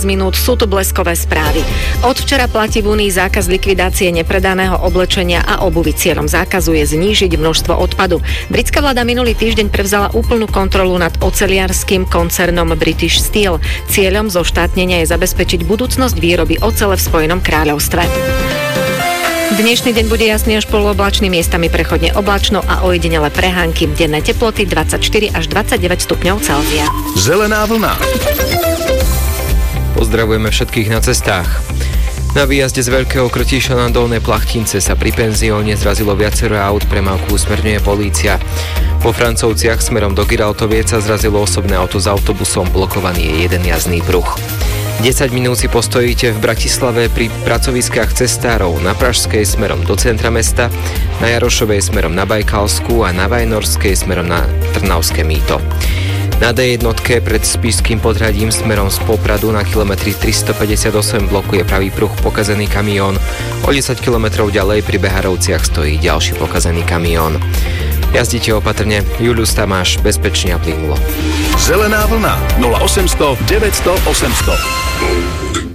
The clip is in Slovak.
minút sú tu bleskové správy. Od včera platí v Únii zákaz likvidácie nepredaného oblečenia a obuvy. Cieľom zákazu je znížiť množstvo odpadu. Britská vláda minulý týždeň prevzala úplnú kontrolu nad oceliarským koncernom British Steel. Cieľom zoštátnenia je zabezpečiť budúcnosť výroby ocele v Spojenom kráľovstve. Dnešný deň bude jasný až polooblačný, miestami prechodne oblačno a ojedinele prehánky. Denné teploty 24 až 29 stupňov Celzia. Zelená vlna. Pozdravujeme všetkých na cestách. Na výjazde z Veľkého Krtíša na Dolné Plachtince sa pri penzióne zrazilo viacero aut, premávku usmerňuje polícia. Po Francovciach smerom do Giraltovieca zrazilo osobné auto s autobusom, blokovaný je jeden jazdný pruh. 10 minút si postojíte v Bratislave pri pracoviskách cestárov, na Pražskej smerom do centra mesta, na Jarošovej smerom na Bajkalsku a na Vajnorskej smerom na Trnavské Mýto. Na D1 pred Spišským Podhradím smerom z Popradu na kilometri 358 blokuje pravý pruh pokazený kamión. O 10 kilometrov ďalej pri Beharovciach stojí ďalší pokazený kamión. Jazdite opatrne. Julius Tamáš, bezpečne a plynulo. Zelená vlna 0800 900 800.